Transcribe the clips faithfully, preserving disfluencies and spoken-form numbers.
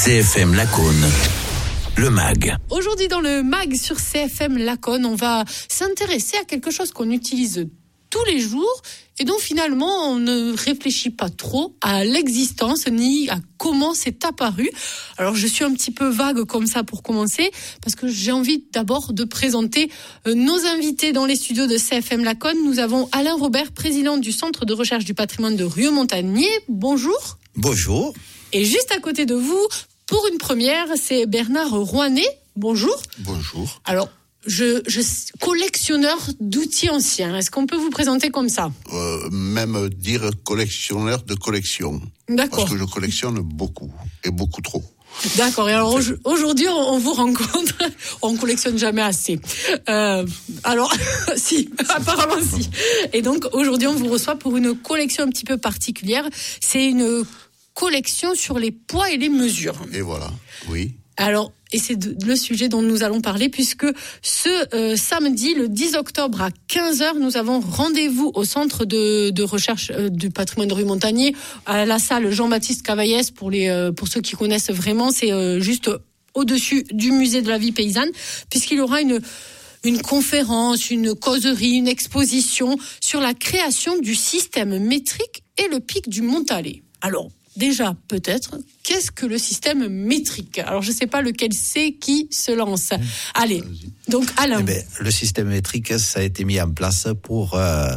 C F M Lacaune, le M A G. Aujourd'hui dans le M A G sur C F M Lacaune, on va s'intéresser à quelque chose qu'on utilise tous les jours et dont finalement on ne réfléchit pas trop à l'existence ni à comment c'est apparu. Alors je suis un petit peu vague comme ça pour commencer parce que j'ai envie d'abord de présenter nos invités dans les studios de C F M Lacaune. Nous avons Alain Robert, président du Centre de recherche du patrimoine de Rieux-Montagnier. Bonjour. Bonjour. Et juste à côté de vous, pour une première, c'est Bernard Rouanet. Bonjour. Bonjour. Alors, je, je collectionneur d'outils anciens. Est-ce qu'on peut vous présenter comme ça ? euh, Même dire collectionneur de collection. D'accord. Parce que je collectionne beaucoup, et beaucoup trop. D'accord. Et alors aujourd'hui, on vous rencontre. On collectionne jamais assez. Euh, alors, si, apparemment si. Et donc aujourd'hui, on vous reçoit pour une collection un petit peu particulière. C'est une collection sur les poids et les mesures. Et voilà, oui. Alors, et c'est de, le sujet dont nous allons parler, puisque ce euh, samedi, le dix octobre à quinze heures, nous avons rendez-vous au Centre de, de recherche euh, du patrimoine de Rieux-Montagnier, à la salle Jean-Baptiste Cavaillès, pour, les, euh, pour ceux qui connaissent vraiment, c'est euh, juste au-dessus du musée de la vie paysanne, puisqu'il y aura une... une conférence, une causerie, une exposition sur la création du système métrique et le pic du Montalet. Alors, déjà, peut-être, qu'est-ce que le système métrique ? Alors, je ne sais pas lequel c'est qui se lance. Allez, donc Alain. Eh bien, le système métrique, ça a été mis en place pour euh,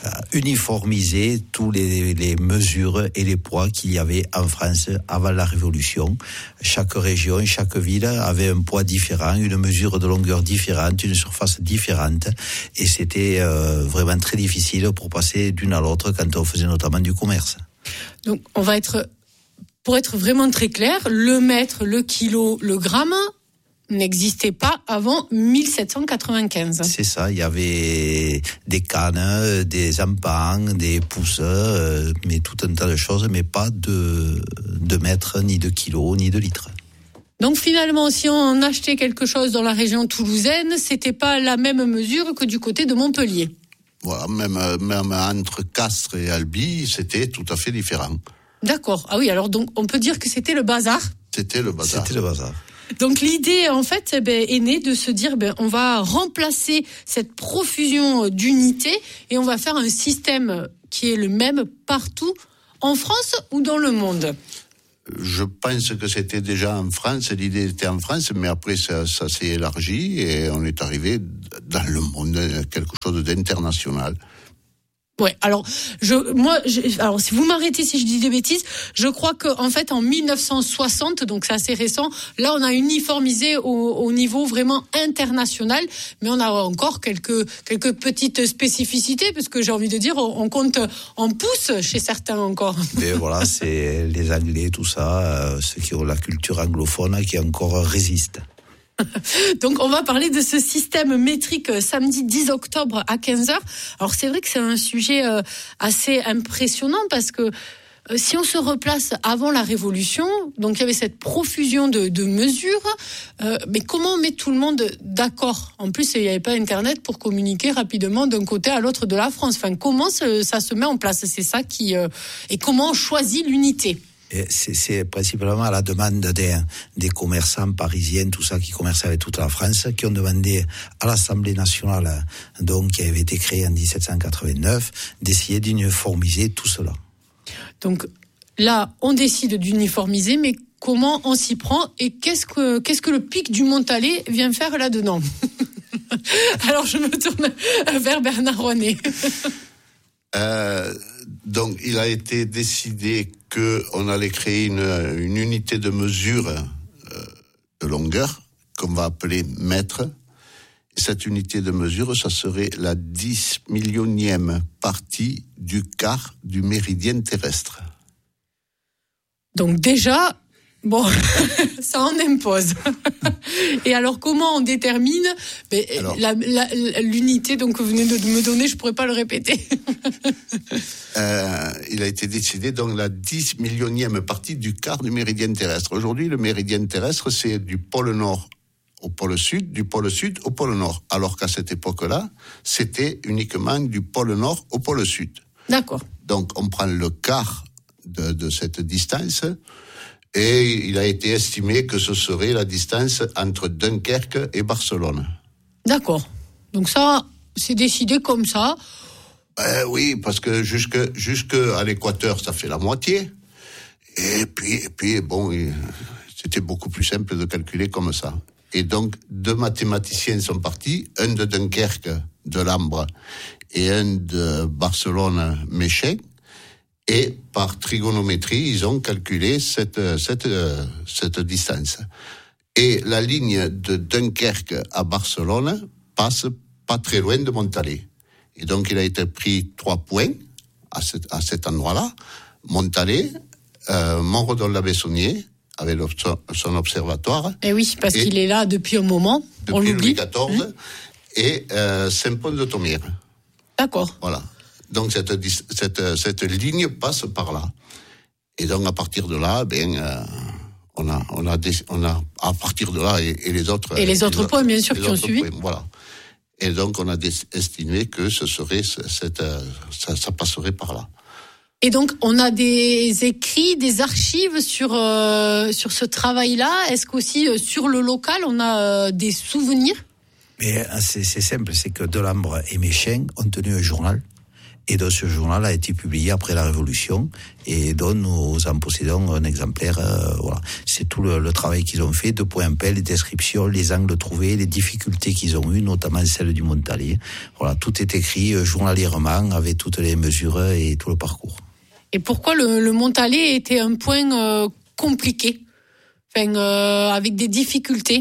uniformiser tous les, les mesures et les poids qu'il y avait en France avant la Révolution. Chaque région, chaque ville avait un poids différent, une mesure de longueur différente, une surface différente. Et c'était euh, vraiment très difficile pour passer d'une à l'autre quand on faisait notamment du commerce. Donc, on va être, pour être vraiment très clair, le mètre, le kilo, le gramme n'existait pas avant mille sept cent quatre-vingt-quinze. C'est ça, il y avait des cannes, des ampans, des pouces, euh, mais tout un tas de choses, mais pas de, de mètres, ni de kilos, ni de litres. Donc finalement, si on achetait quelque chose dans la région toulousaine, c'était pas la même mesure que du côté de Montpellier. Voilà, même, même entre Castres et Albi, c'était tout à fait différent. D'accord. Ah oui, alors donc on peut dire que c'était le bazar. C'était le bazar. C'était le bazar. Donc l'idée, en fait, eh ben, est née de se dire, ben, on va remplacer cette profusion d'unités et on va faire un système qui est le même partout, en France ou dans le monde. Je pense que c'était déjà en France, l'idée était en France, mais après ça, ça s'est élargi et on est arrivé dans le monde, quelque chose d'international. Ouais, alors je, moi, je, alors si vous m'arrêtez si je dis des bêtises, je crois que en fait en mille neuf cent soixante, donc c'est assez récent, là on a uniformisé au, au niveau vraiment international, mais on a encore quelques quelques petites spécificités parce que j'ai envie de dire, on, on compte en pouces chez certains encore. Mais voilà, c'est les Anglais, tout ça, euh, ceux qui ont la culture anglophone qui encore résistent. Donc on va parler de ce système métrique samedi dix octobre à quinze heures. Alors c'est vrai que c'est un sujet euh, assez impressionnant parce que euh, si on se replace avant la Révolution, donc il y avait cette profusion de, de mesures, euh, mais comment on met tout le monde d'accord ? En plus, il n'y avait pas Internet pour communiquer rapidement d'un côté à l'autre de la France. Enfin, comment ça, ça se met en place ? C'est ça qui... Euh, et comment on choisit l'unité ? Et c'est, c'est principalement à la demande des, des commerçants parisiens, tout ça, qui commerçaient avec toute la France, qui ont demandé à l'Assemblée nationale, donc, qui avait été créée en dix-sept cent quatre-vingt-neuf, d'essayer d'uniformiser tout cela. Donc là, on décide d'uniformiser, mais comment on s'y prend et qu'est-ce que, qu'est-ce que le pic du Montalet vient faire là-dedans ? Alors, je me tourne vers Bernard Rouanet. Euh, donc, il a été décidé qu'on allait créer une, une unité de mesure euh, de longueur, qu'on va appeler mètre. Et cette unité de mesure, ça serait la dix millionième partie du quart du méridien terrestre. Donc déjà... Bon, ça en impose. Et alors, comment on détermine mais alors, la, la, l'unité donc, que vous venez de me donner, je ne pourrais pas le répéter. euh, il a été décidé donc la dix millionième partie du quart du méridien terrestre. Aujourd'hui, le méridien terrestre, c'est du pôle nord au pôle sud, du pôle sud au pôle nord. Alors qu'à cette époque-là, c'était uniquement du pôle nord au pôle sud. D'accord. Donc, on prend le quart de, de cette distance. Et il a été estimé que ce serait la distance entre Dunkerque et Barcelone. D'accord. Donc ça, c'est décidé comme ça. Euh, oui, parce que jusque, jusque à l'équateur, ça fait la moitié. Et puis, et puis bon, c'était beaucoup plus simple de calculer comme ça. Et donc, deux mathématiciens sont partis, un de Dunkerque, de Lambre, et un de Barcelone, Méchin. Et par trigonométrie, ils ont calculé cette, cette, cette distance. Et la ligne de Dunkerque à Barcelone passe pas très loin de Montalet. Et donc, il a été pris trois points à cet, à cet endroit-là. Montalet, euh, Montredon-la-Bessonnier, avec son observatoire. Et oui, parce et qu'il est là depuis un moment, depuis on l'oublie. Depuis Louis quatorze, mmh. et euh, Saint-Paul-de-Thomières. D'accord. Voilà. Donc cette, cette, cette ligne passe par là. Et donc à partir de là, ben, euh, on a, on a, des, on a à partir de là et, et les autres. Et les autres les points, bien sûr, qui ont suivi. Points, voilà. Et donc on a des, estimé que ce serait, cette, ça, ça passerait par là. Et donc, on a des écrits, des archives sur euh, sur ce travail-là. Est-ce qu'aussi euh, sur le local, on a euh, des souvenirs? Mais c'est, c'est simple, c'est que Delambre et Méchin ont tenu un journal. Et donc ce journal a été publié après la Révolution, et dont nous en possédons un exemplaire. Euh, voilà, c'est tout le, le travail qu'ils ont fait, de point en pelle, les descriptions, les angles trouvés, les difficultés qu'ils ont eues, notamment celle du Montalet. Voilà, tout est écrit euh, journalièrement avec toutes les mesures et tout le parcours. Et pourquoi le, le Montalet était un point euh, compliqué, enfin euh, avec des difficultés?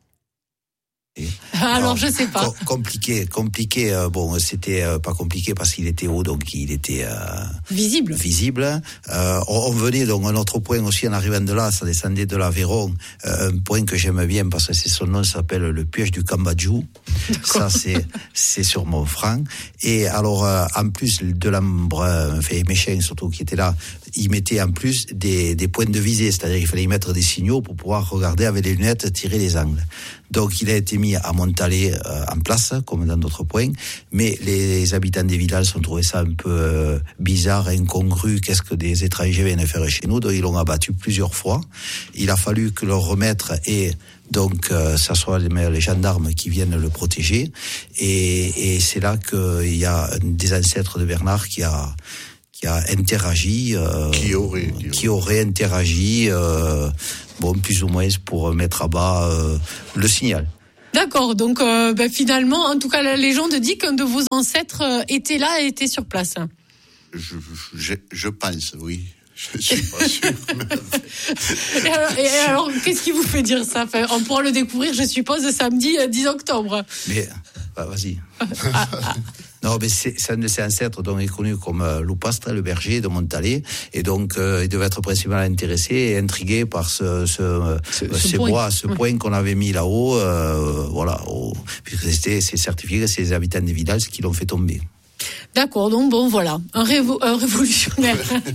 Alors, Alors, je sais pas. Com- compliqué, compliqué. Euh, bon, c'était euh, pas compliqué parce qu'il était haut, donc il était euh, visible. Visible. Euh, on, on venait donc un autre point aussi en arrivant de là, ça descendait de l'Aveyron. Euh, un point que j'aime bien parce que c'est son nom, ça s'appelle le piège du Cambadjou. Ça c'est c'est sur Montfranc. Et alors euh, en plus de Lambre, enfin Méchin surtout qui était là, il mettait en plus des des points de visée, c'est-à-dire qu'il fallait y mettre des signaux pour pouvoir regarder avec les lunettes, tirer les angles. Donc il a été mis à Montalet euh, en place, comme dans d'autres points, mais les habitants des villages ont trouvé ça un peu euh, bizarre, incongru, qu'est-ce que des étrangers viennent faire chez nous, donc ils l'ont abattu plusieurs fois. Il a fallu que leur remettre et donc euh, ça soit les, les gendarmes qui viennent le protéger, et, et c'est là qu'il y a un des ancêtres de Bernard qui a qui a interagi, euh, qui aurait, qui, qui aurait interagi, euh, bon, plus ou moins pour mettre à bas euh, le signal. D'accord, donc euh, ben, finalement, en tout cas, la légende dit qu'un de vos ancêtres euh, était là et était sur place. Je, je, je pense, oui. Je suis pas sûr. et, alors, et alors, qu'est-ce qui vous fait dire ça? Enfin, on pourra le découvrir, je suppose, samedi dix octobre. Mais, bah, vas-y. ah, ah. Non, mais c'est, c'est un de ses ancêtres, donc il est connu comme euh, Loupastre, le berger de Montalet, et donc euh, il devait être principalement intéressé et intrigué par ce, ce, euh, ce, ces point. bois, ce oui. point qu'on avait mis là-haut, euh, voilà, au, puisque c'était, c'est certifié que c'est les habitants des villages qui l'ont fait tomber. D'accord, donc bon, voilà, un, révo- un révolutionnaire.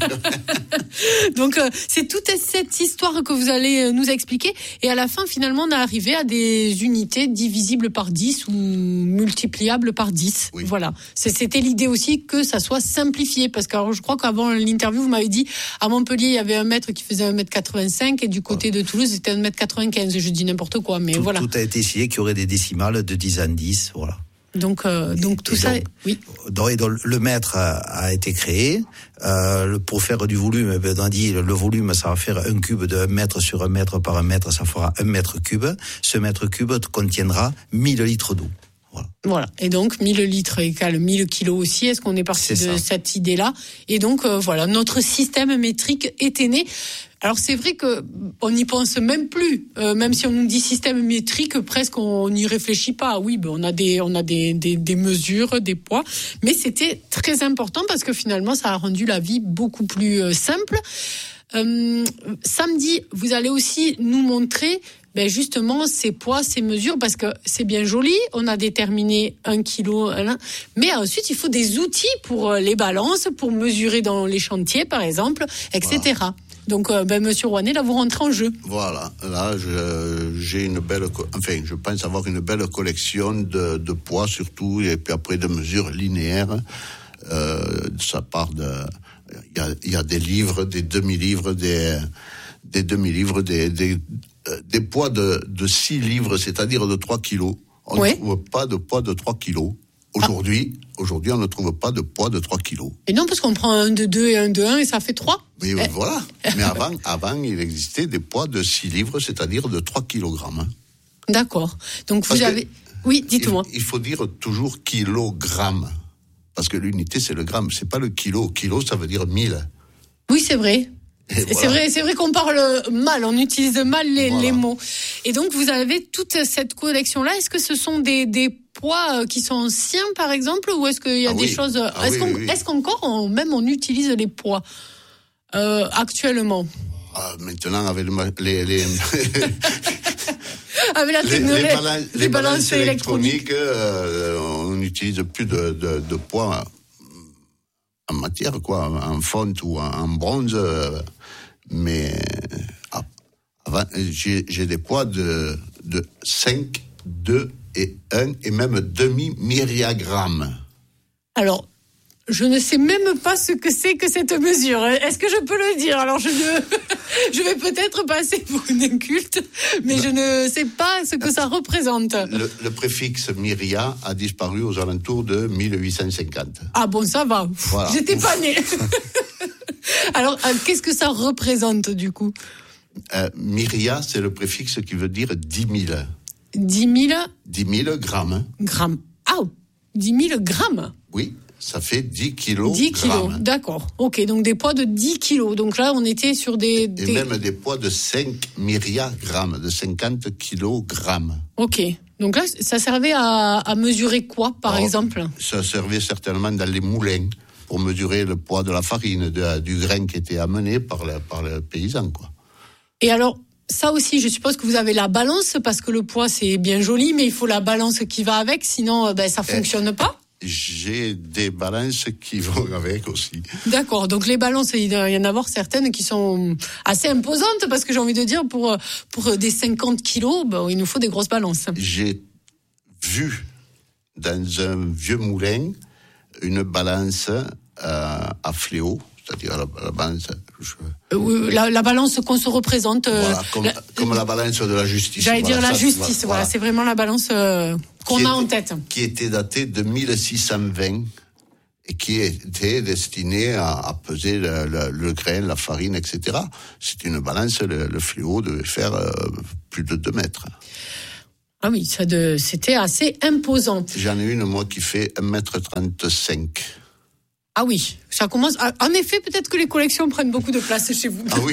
Donc, euh, c'est toute cette histoire que vous allez nous expliquer. Et à la fin, finalement, on est arrivé à des unités divisibles par dix ou multipliables par dix. Oui. Voilà. C'est, c'était l'idée aussi que ça soit simplifié. Parce que alors, je crois qu'avant l'interview, vous m'avez dit, à Montpellier, il y avait un mètre qui faisait un mètre quatre-vingt-cinq et du côté voilà. de Toulouse, c'était un mètre quatre-vingt-quinze. Je dis n'importe quoi, mais tout, voilà. Tout a été essayé qu'il y aurait des décimales de dix en dix, voilà. Donc, euh, donc tout et ça, donc, oui. Donc, et donc, le mètre a, a été créé euh, pour faire du volume. Ben, on a dit le volume, ça va faire un cube de un mètre sur un mètre par un mètre, ça fera un mètre cube. Ce mètre cube contiendra mille litres d'eau. Voilà. Voilà. Et donc, mille litres égale mille kilos aussi. Est-ce qu'on est parti c'est de ça. Cette idée-là? Et donc, euh, voilà, notre système métrique était né. Alors, c'est vrai que on n'y pense même plus. Euh, même si on nous dit système métrique, presque on n'y réfléchit pas. Oui, ben, on a des, on a des, des, des mesures, des poids. Mais c'était très important parce que finalement, ça a rendu la vie beaucoup plus euh, simple. Euh, samedi, vous allez aussi nous montrer ben justement ces poids, ces mesures, parce que c'est bien joli, on a déterminé un kilo, mais ensuite il faut des outils pour les balances, pour mesurer dans les chantiers par exemple, et cetera. Voilà. Donc, ben, Monsieur Rouanet, là, vous rentrez en jeu. Voilà, là, je, j'ai une belle, enfin, je pense avoir une belle collection de, de poids surtout, et puis après de mesures linéaires. Euh, ça part de, il y a, il y a des livres, des demi-livres, des des demi-livres, des, des, euh, des poids de, de six livres, c'est-à-dire de trois kilos. On oui. ne trouve pas de poids de trois kilos. Aujourd'hui, ah. aujourd'hui, on ne trouve pas de poids de trois kilos. Et non, parce qu'on prend un de deux et un de un et ça fait trois. Oui, eh. voilà. Mais avant, avant, il existait des poids de six livres, c'est-à-dire de trois kilogrammes. Hein. D'accord. Donc vous parce avez... Oui, dites-moi. Il, il faut dire toujours kilogramme. Parce que l'unité, c'est le gramme. C'est pas le kilo. Kilo, ça veut dire mille. Oui, c'est vrai. C'est voilà. vrai, c'est vrai qu'on parle mal, on utilise mal les, voilà. les mots. Et donc, vous avez toute cette collection-là. Est-ce que ce sont des, des poids qui sont anciens, par exemple, ou est-ce qu'il y a ah des oui. choses... Ah est-ce, oui, qu'on, oui, oui. est-ce qu'encore, on, même, on utilise les poids euh, actuellement ah, maintenant, avec le, les... les... avec la technologie, les, les, balan- les, les balances, balances électroniques, électroniques euh, on n'utilise plus de, de, de poids en matière, quoi, en fonte ou en bronze, mais avant, j'ai, j'ai des poids de, de cinq, deux et un et même demi-myriagrammes. Alors, je ne sais même pas ce que c'est que cette mesure. Est-ce que je peux le dire ? Alors, je ne, je vais peut-être passer pour une inculte, mais non. je ne sais pas ce que ça représente. Le, le préfixe myria a disparu aux alentours de mille huit cent cinquante. Ah bon, ça va. Voilà. J'étais pas née. Alors, qu'est-ce que ça représente, du coup ? euh, Myria, c'est le préfixe qui veut dire dix mille. dix mille dix mille grammes. Grammes. Ah, dix mille grammes. Oui. Ça fait dix kilos. dix kilos, d'accord. Ok, donc des poids de dix kilos. Donc là, on était sur des... des... Et même des poids de cinq myriagrammes, de cinquante kilogrammes. Ok, donc là, ça servait à, à mesurer quoi, par oh, exemple ? Ça servait certainement dans les moulins, pour mesurer le poids de la farine, de, du grain qui était amené par le, par le paysan, quoi. Et alors, ça aussi, je suppose que vous avez la balance, parce que le poids, c'est bien joli, mais il faut la balance qui va avec, sinon ben, ça ne fonctionne eh. pas. J'ai des balances qui vont avec aussi. D'accord, donc les balances, il doit y en avoir certaines qui sont assez imposantes, parce que j'ai envie de dire, pour, pour des cinquante kilos, ben, il nous faut des grosses balances. J'ai vu dans un vieux moulin une balance euh, à fléau, c'est-à-dire la, la balance... Je... Euh, la, la balance qu'on se représente... Euh, voilà, comme la, comme la balance de la justice. J'allais voilà, dire la ça, justice, voilà, voilà, c'est vraiment la balance euh, qu'on qui a était, en tête. Qui était datée de mille six cent vingt et qui était destinée à, à peser le, le, le grain, la farine, et cetera. C'est une balance, le, le fléau devait faire euh, plus de deux mètres. Ah oui, ça de, c'était assez imposant. J'en ai une, moi, qui fait un mètre trente-cinq. Ah oui, ça commence... En effet, peut-être que les collections prennent beaucoup de place chez vous. Ah oui.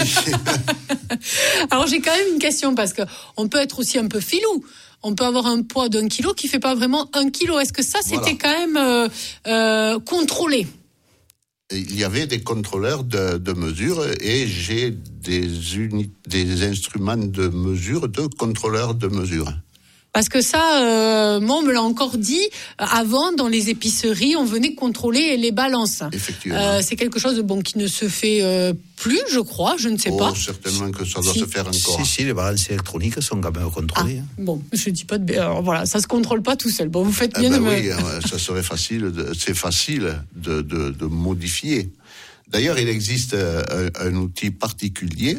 Alors, j'ai quand même une question, parce qu'on peut être aussi un peu filou. On peut avoir un poids d'un kilo qui fait pas vraiment un kilo. Est-ce que ça, c'était voilà. quand même euh, euh, contrôlé ? Il y avait des contrôleurs de, de mesure et j'ai des, uni- des instruments de mesure de contrôleurs de mesure. Parce que ça, euh, moi, on me l'a encore dit, avant, dans les épiceries, on venait contrôler les balances. Effectivement. Euh, c'est quelque chose bon, qui ne se fait euh, plus, je crois, je ne sais oh, pas. Certainement que ça doit si. se faire encore. Si, si, les balances électroniques sont quand même contrôlées. Ah, bon, je ne dis pas de... Alors voilà, ça ne se contrôle pas tout seul. Bon, vous faites bien eh ben de me... Oui, ça serait facile, de, c'est facile de, de, de modifier. D'ailleurs, il existe un, un outil particulier.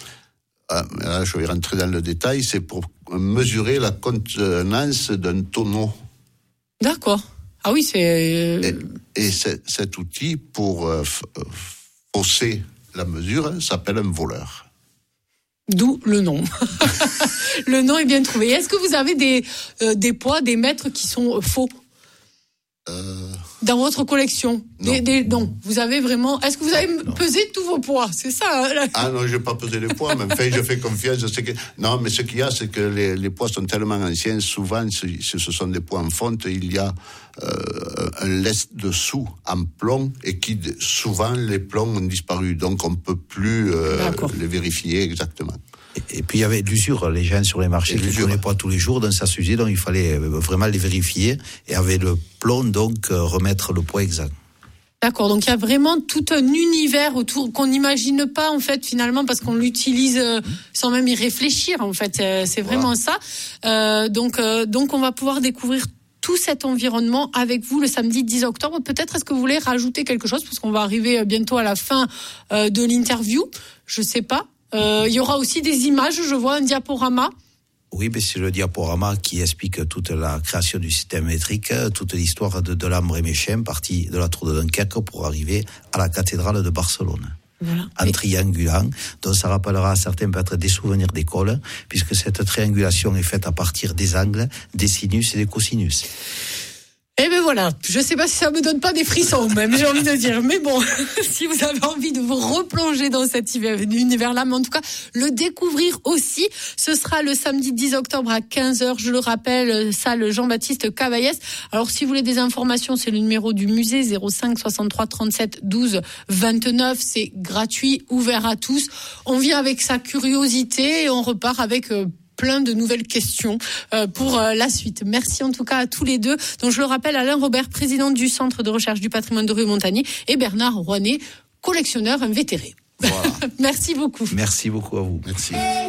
Là, je vais rentrer dans le détail, c'est pour mesurer la contenance d'un tonneau. D'accord. Ah oui, c'est... Et, et c'est, cet outil, pour euh, fausser la mesure, s'appelle un voleur. D'où le nom. Le nom est bien trouvé. Est-ce que vous avez des, euh, des poids, des mètres qui sont faux ? Euh... Dans votre collection non. Des, des, non, vous avez vraiment... Est-ce que vous avez non. pesé tous vos poids ? C'est ça hein, Ah non, je n'ai pas pesé les poids, mais enfin, je fais confiance. Je sais que... Non, mais ce qu'il y a, c'est que les, les poids sont tellement anciens, souvent, si ce sont des poids en fonte, il y a euh, un lest dessous en plomb, et qui, souvent, les plombs ont disparu, donc on ne peut plus euh, les vérifier exactement. Et, et puis il y avait de l'usure, les gens sur les marchés qui ne prenaient pas tous les jours, donc ça s'usait, donc il fallait vraiment les vérifier, et avec le plomb, donc, euh, remettre le poids exact. D'accord, donc il y a vraiment tout un univers autour qu'on n'imagine pas, en fait, finalement, parce qu'on l'utilise euh, sans même y réfléchir, en fait, euh, c'est vraiment voilà. ça. Euh, donc, euh, donc on va pouvoir découvrir tout cet environnement avec vous le samedi dix octobre. Peut-être est-ce que vous voulez rajouter quelque chose, parce qu'on va arriver bientôt à la fin euh, de l'interview, je sais pas. Euh, il y aura aussi des images, je vois un diaporama. Oui, mais c'est le diaporama qui explique toute la création du système métrique, toute l'histoire de, de l'Ambre-et-Méchain, partie de la tour de Dunkerque pour arriver à la cathédrale de Barcelone. Voilà. En oui. triangulant, donc ça rappellera à certains peut-être des souvenirs d'école, puisque cette triangulation est faite à partir des angles, des sinus et des cosinus. Eh ben voilà, je sais pas si ça me donne pas des frissons même, j'ai envie de dire, mais bon, si vous avez envie de vous replonger dans cet univers-là, mais en tout cas, le découvrir aussi, ce sera le samedi dix octobre à quinze heures, je le rappelle, salle Jean-Baptiste Cavaillès. Alors si vous voulez des informations, c'est le numéro du musée, zéro cinq soixante-trois trente-sept douze vingt-neuf, c'est gratuit, ouvert à tous. On vient avec sa curiosité et on repart avec euh, plein de nouvelles questions euh, pour euh, la suite. Merci en tout cas à tous les deux. Donc je le rappelle, Alain Robert, président du Centre de recherche du patrimoine de Rueil-Montagny, et Bernard Rouanet, collectionneur invétéré. Voilà. Merci beaucoup. Merci beaucoup à vous. Merci.